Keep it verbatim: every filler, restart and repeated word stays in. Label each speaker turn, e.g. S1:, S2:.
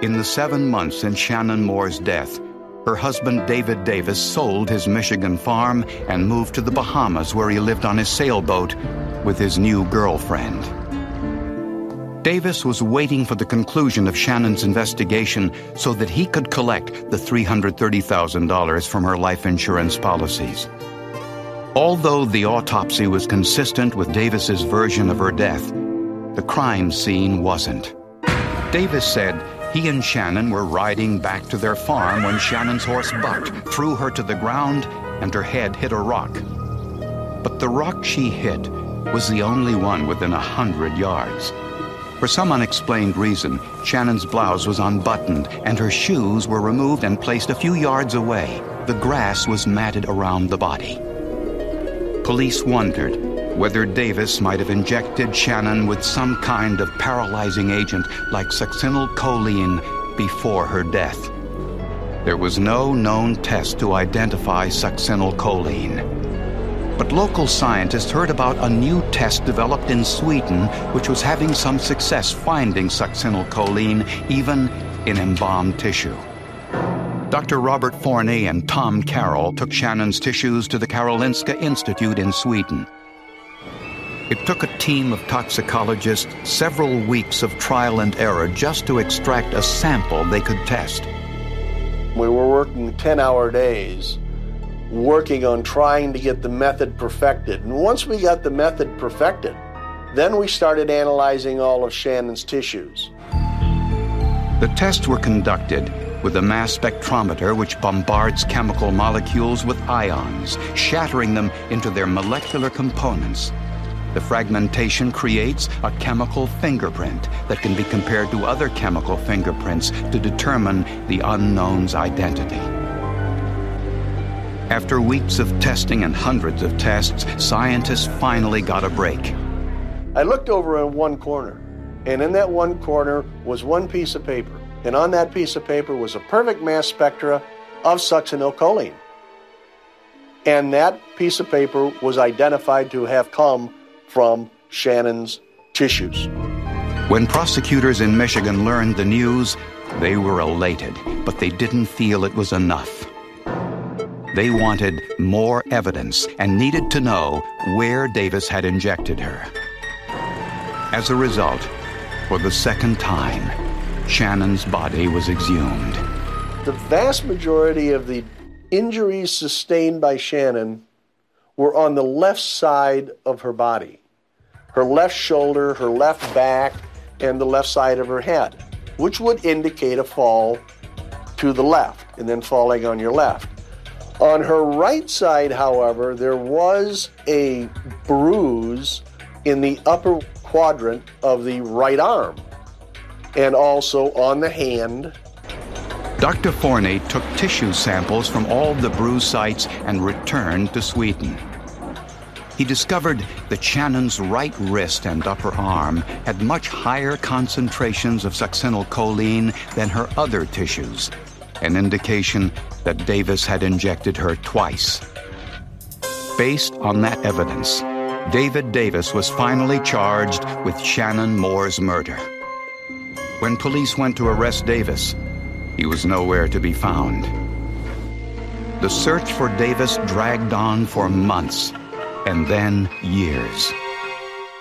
S1: In the seven months since Shannon Moore's death, her husband David Davis sold his Michigan farm and moved to the Bahamas, where he lived on his sailboat with his new girlfriend. Davis was waiting for the conclusion of Shannon's investigation so that he could collect the three hundred thirty thousand dollars from her life insurance policies. Although the autopsy was consistent with Davis's version of her death, the crime scene wasn't. Davis said he and Shannon were riding back to their farm when Shannon's horse bucked, threw her to the ground, and her head hit a rock. But the rock she hit was the only one within a hundred yards. For some unexplained reason, Shannon's blouse was unbuttoned and her shoes were removed and placed a few yards away. The grass was matted around the body. Police wondered whether Davis might have injected Shannon with some kind of paralyzing agent like succinylcholine before her death. There was no known test to identify succinylcholine. But local scientists heard about a new test developed in Sweden which was having some success finding succinylcholine even in embalmed tissue. Doctor Robert Forney and Tom Carroll took Shannon's tissues to the Karolinska Institute in Sweden. It took a team of toxicologists several weeks of trial and error just to extract a sample they could test.
S2: We were working ten-hour days, working on trying to get the method perfected. And once we got the method perfected, then we started analyzing all of Shannon's tissues.
S1: The tests were conducted with a mass spectrometer which bombards chemical molecules with ions, shattering them into their molecular components. The fragmentation creates a chemical fingerprint that can be compared to other chemical fingerprints to determine the unknown's identity. After weeks of testing and hundreds of tests, scientists finally got a break.
S2: I looked over in one corner, and in that one corner was one piece of paper. And on that piece of paper was a perfect mass spectra of succinylcholine. And that piece of paper was identified to have come from Shannon's tissues.
S1: When prosecutors in Michigan learned the news, they were elated, but they didn't feel it was enough. They wanted more evidence and needed to know where Davis had injected her. As a result, for the second time, Shannon's body was exhumed.
S2: The vast majority of the injuries sustained by Shannon were on the left side of her body. Her left shoulder, her left back, and the left side of her head, which would indicate a fall to the left and then falling on your left. On her right side, however, there was a bruise in the upper quadrant of the right arm and also on the hand.
S1: Doctor Forney took tissue samples from all the bruise sites and returned to Sweden. He discovered that Shannon's right wrist and upper arm had much higher concentrations of succinylcholine than her other tissues, an indication that Davis had injected her twice. Based on that evidence, David Davis was finally charged with Shannon Moore's murder. When police went to arrest Davis, he was nowhere to be found. The search for Davis dragged on for months, and then years.